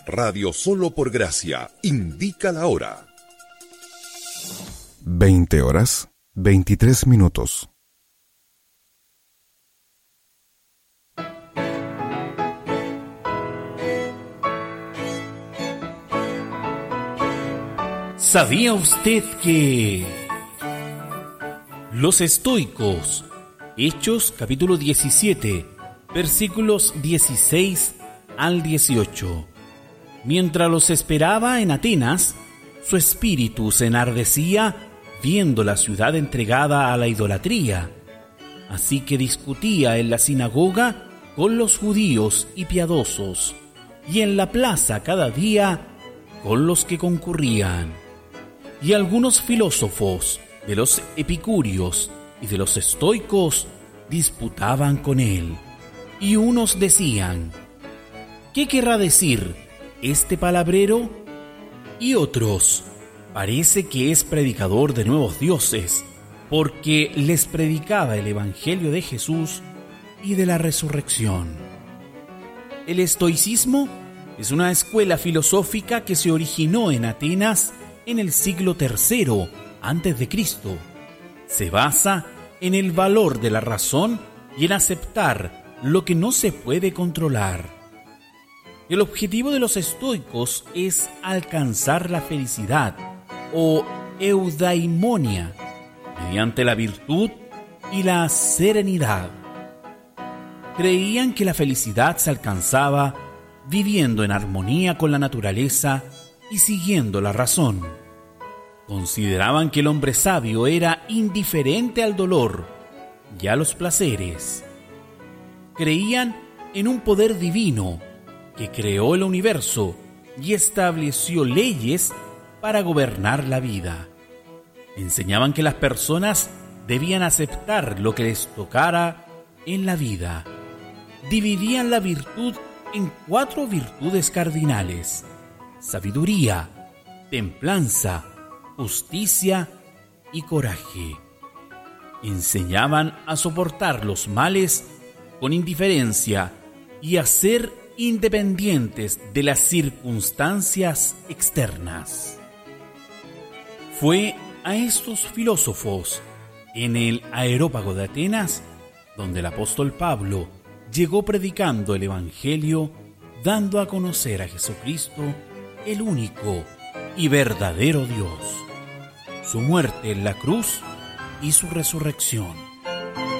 Radio Solo por Gracia indica la hora. 20:23. ¿Sabía usted que los estoicos, Hechos capítulo 17, versículos 16 al 18, mientras los esperaba en Atenas, su espíritu se enardecía viendo la ciudad entregada a la idolatría, así que discutía en la sinagoga con los judíos y piadosos, y en la plaza cada día con los que concurrían. Y algunos filósofos de los epicúreos y de los estoicos disputaban con él, y unos decían: ¿qué querrá decir este palabrero? Y otros: parece que es predicador de nuevos dioses, porque les predicaba el evangelio de Jesús y de la resurrección. El estoicismo es una escuela filosófica que se originó en Atenas en el siglo III a.C. Se basa en el valor de la razón y en aceptar lo que no se puede controlar. El objetivo de los estoicos es alcanzar la felicidad o eudaimonia mediante la virtud y la serenidad. Creían que la felicidad se alcanzaba viviendo en armonía con la naturaleza y siguiendo la razón. Consideraban que el hombre sabio era indiferente al dolor y a los placeres. Creían en un poder divino que creó el universo y estableció leyes para gobernar la vida. Enseñaban que las personas debían aceptar lo que les tocara en la vida. Dividían la virtud en 4 virtudes cardinales: sabiduría, templanza, justicia y coraje. Enseñaban a soportar los males con indiferencia y a ser independientes de las circunstancias externas. Fue a estos filósofos en el Areópago de Atenas donde el apóstol Pablo llegó predicando el evangelio, dando a conocer a Jesucristo, el único y verdadero Dios, su muerte en la cruz y su resurrección.